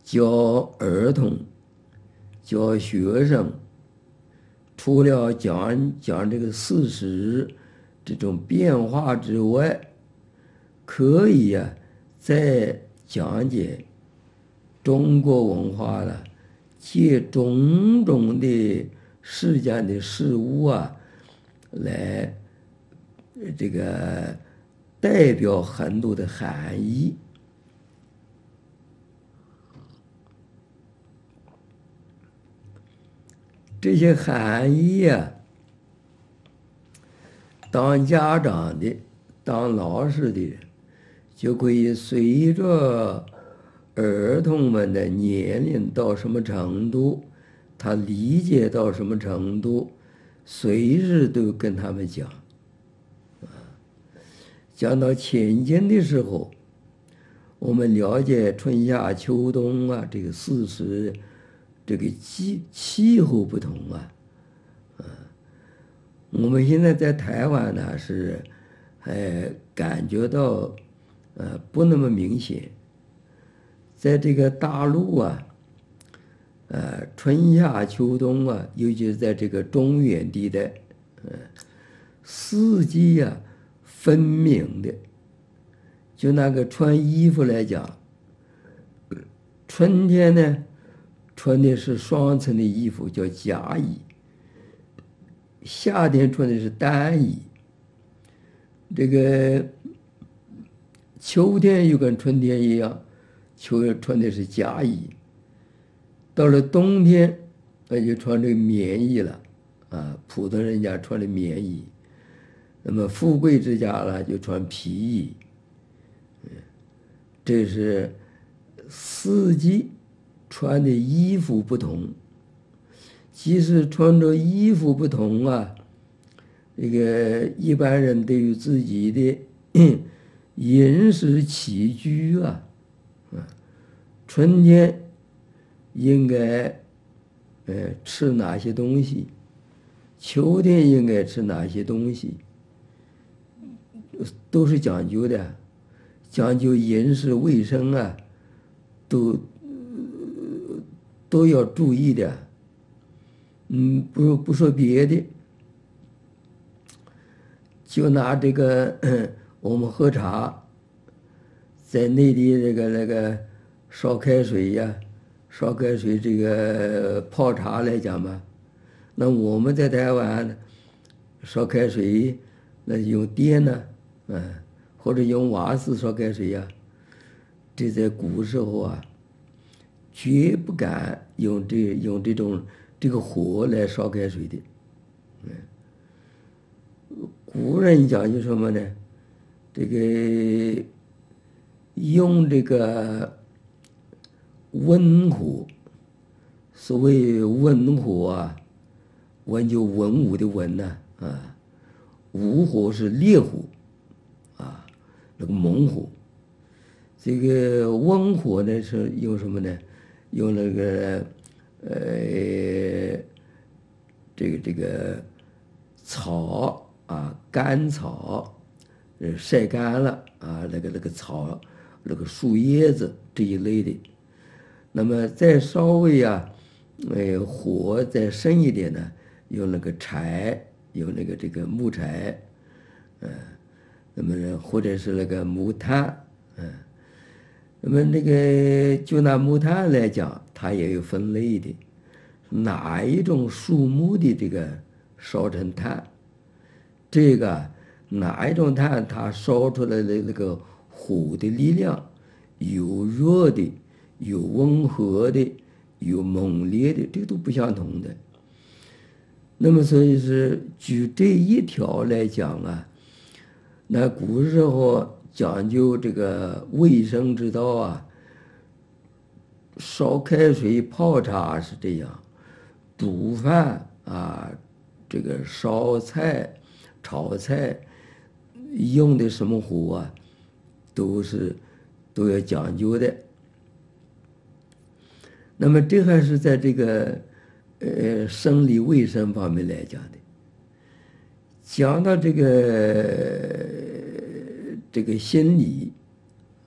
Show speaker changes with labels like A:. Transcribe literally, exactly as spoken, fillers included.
A: 教儿童、教学生，除了讲讲这个事实这种变化之外，可以呀、啊，再讲解中国文化了，借种种的世间的事物啊，来这个代表很多的含义。这些含义呀，当家长的、当老师的人，就可以随着儿童们的年龄到什么程度，他理解到什么程度，随时都跟他们讲。讲到前经的时候，我们了解春夏秋冬啊，这个事实，这个气气候不同啊，啊，我们现在在台湾呢是，呃，感觉到，呃，不那么明显。在这个大陆啊，呃，春夏秋冬啊，尤其是在这个中原地带，呃，四季呀、啊、分明的。就那个穿衣服来讲，春天呢，穿的是双层的衣服，叫夹衣；夏天穿的是单衣。这个秋天又跟春天一样，秋天穿的是夹衣。到了冬天，那就穿这个棉衣了，啊，普通人家穿的棉衣。那么富贵之家呢，就穿皮衣。这是四季穿的衣服不同，即使穿着衣服不同啊，这个一般人对于自己的饮食起居啊，啊，春天应该呃吃哪些东西，秋天应该吃哪些东西，都是讲究的。讲究饮食卫生啊，都都要注意的。嗯，不不说别的，就拿这个我们喝茶，在内地这个那个烧开水呀、啊，烧开水这个泡茶来讲嘛，那我们在台湾烧开水，那用电呢，嗯。或者用瓦斯烧开水呀，这在古时候啊，绝不敢用这用这种这个火来烧开水的。嗯，古人讲究什么呢？这个用这个文火，所谓文火啊，文就文武的文呐，啊，武火是烈火。那个猛火，这个温火呢是用什么呢？用那个呃，这个这个草啊，干草，呃，晒干了啊，那个那个草，那个树叶子这一类的。那么再稍微啊，呃，火再深一点呢，用那个柴，用那个这个木柴，嗯、呃。那么呢，或者是那个木炭，嗯，那么那个就拿木炭来讲，它也有分类的，哪一种树木的这个烧成炭，这个哪一种炭它烧出来的那个火的力量，有弱的，有温和的，有猛烈的，这个都不相同的。那么所以是举这一条来讲啊。那古时候讲究这个卫生之道啊，烧开水泡茶是这样，煮饭啊，这个烧菜、炒菜用的什么火啊，都是都要讲究的。那么这还是在这个呃生理卫生方面来讲的。讲到这个这个心理，